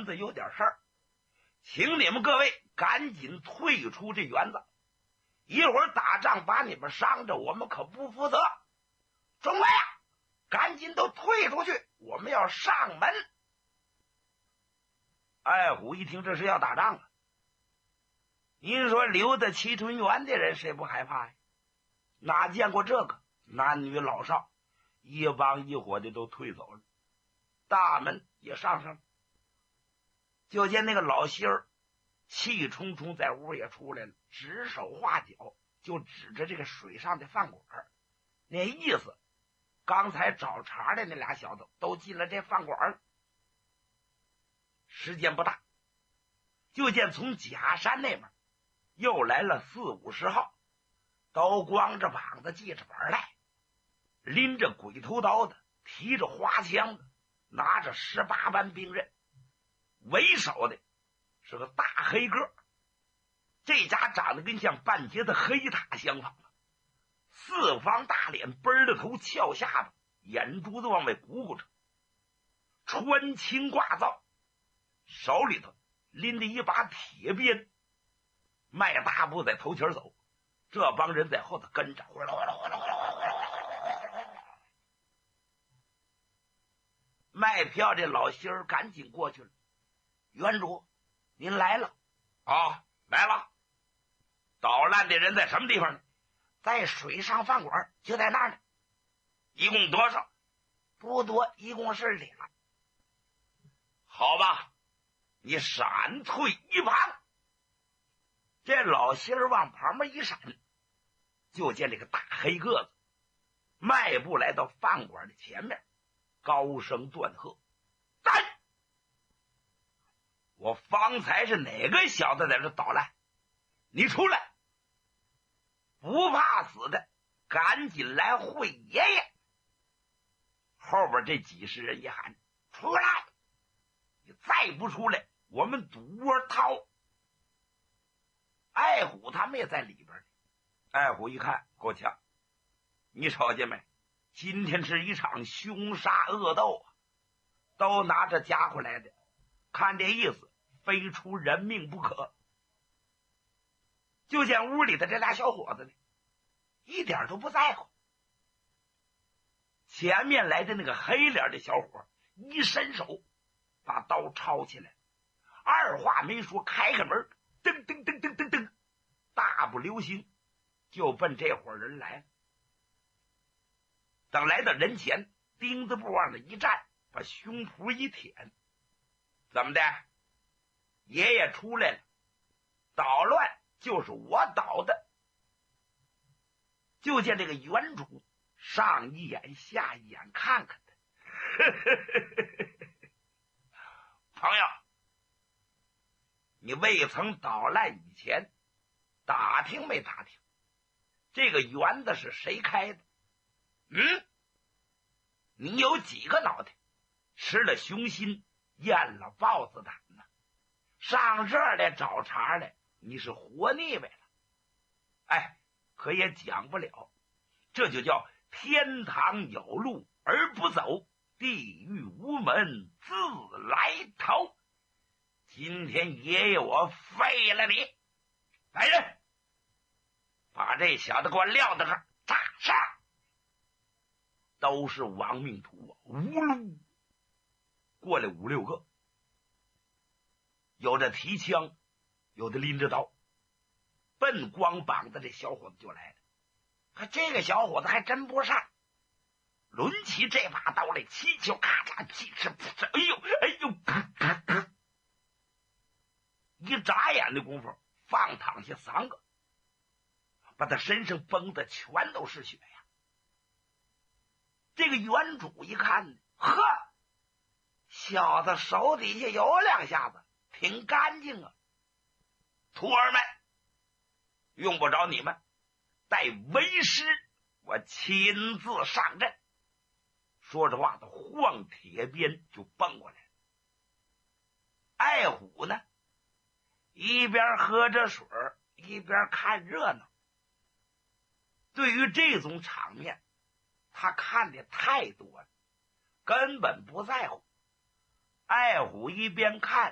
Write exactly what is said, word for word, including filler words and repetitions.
园子有点事儿，请你们各位赶紧退出这园子，一会儿打仗把你们伤着，我们可不负责。众位啊，赶紧都退出去，我们要上门。艾虎一听这是要打仗啊，您说留在齐春园的人谁不害怕呀？哪见过这个？男女老少一帮一伙的都退走了，大门也上上了。就见那个老仙儿气冲冲在屋也出来了，指手画脚，就指着这个水上的饭馆，那意思刚才找茬的那俩小子都进了这饭馆了。时间不大，就见从假山那边又来了四五十号，都光着膀子系着板来，拎着鬼头刀的，提着花枪的，拿着十八般兵刃，为首的是个大黑个，这家长得跟像半截的黑塔相仿，四方大脸，奔着头，翘下巴，眼珠子往外鼓鼓着，穿青挂皂，手里头拎着一把铁鞭，迈大步在头前走，这帮人在后头跟着，卖票这老仙儿赶紧过去了。园主，您来了。啊，来了。捣乱的人在什么地方呢？在水上饭馆，就在那儿呢。一共多少？不多，一共是俩。好吧，你闪退一旁。这老仙儿往旁边一闪，就见这个大黑个子迈步来到饭馆的前面，高声断喝：站！我方才是哪个小子在这捣乱？你出来！不怕死的赶紧来会爷爷。后边这几十人一喊：出来！你再不出来，我们赌窝掏。艾虎他们也在里边呢。艾虎一看够呛，你瞅见没？今天是一场凶杀恶斗啊，都拿着家伙来的，看这意思非出人命不可。就见屋里的这俩小伙子呢，一点都不在乎。前面来的那个黑脸的小伙一伸手把刀抄起来，二话没说，开开门，噔噔噔噔噔噔，大步流星就奔这伙人来了。等来到人前，钉子步往那一站，把胸脯一舔，怎么的？爷爷出来了，捣乱就是我捣的。就见这个园主上一眼下一眼看看他，朋友，你未曾捣乱以前，打听没打听这个园子是谁开的？嗯，你有几个脑袋？吃了熊心，咽了豹子胆呢？上这儿来找茬来，你是活腻歪了。哎，可也讲不了，这就叫天堂有路而不走，地狱无门自来逃。今天爷爷我废了你！来人，把这小子给我撂到这儿，炸杀！都是亡命徒啊！呜噜，过来五六个，有的提枪，有的拎着刀，奔光膀子这小伙子就来了。可这个小伙子还真不善，抡起这把刀来，七球咔嚓，七尺噗哧，哎呦哎呦，噗噗噗，一眨眼的功夫放躺下三个，把他身上崩的全都是血呀。这个园主一看，呵，小子手底下有两下子，挺干净啊。徒儿们，用不着你们，待为师我亲自上阵。说着话，他晃铁鞭就蹦过来了。艾虎呢，一边喝着水一边看热闹。对于这种场面，他看的太多了，根本不在乎。艾虎一边看